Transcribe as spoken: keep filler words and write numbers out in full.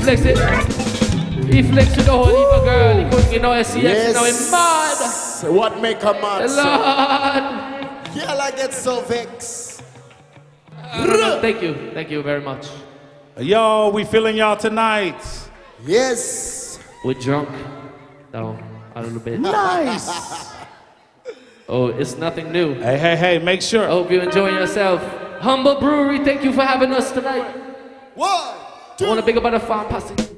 flex it. He flexed with the whole heap of girl. He couldn't get no S C X, Yes. you know, he's mad. What make a mad? Lord. Girl, I get so vexed. Uh, no, no, thank you. Thank you very much. Yo, we feeling y'all tonight. Yes. We're drunk. No, a little bit. Nice. Oh, it's nothing new. Hey, hey, hey, make sure. I hope you're enjoying yourself. Humble Brewery, thank you for having us tonight. One, two. I want to big up on the farm passage.